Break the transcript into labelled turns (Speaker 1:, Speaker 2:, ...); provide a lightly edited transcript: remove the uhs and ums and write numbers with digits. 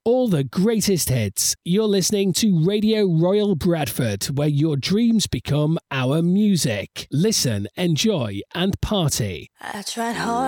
Speaker 1: all the greatest hits. You're listening to Radio Royal Bradford, where your dreams become our music. Listen, enjoy, and party.
Speaker 2: I tried hard.